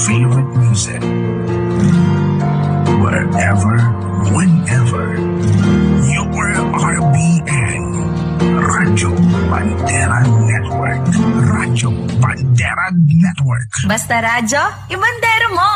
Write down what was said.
favorite music. Wherever, whenever, your RBN. Radyo Bandera Network. Radyo Bandera Network. Basta radyo, ibandero mo!